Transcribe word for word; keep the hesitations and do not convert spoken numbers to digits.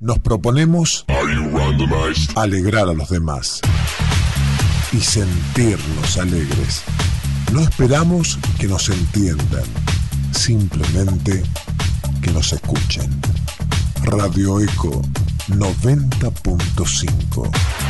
Nos proponemos alegrar a los demás y sentirnos alegres. No esperamos que nos entiendan, simplemente que nos escuchen. Radio Eco noventa punto cinco.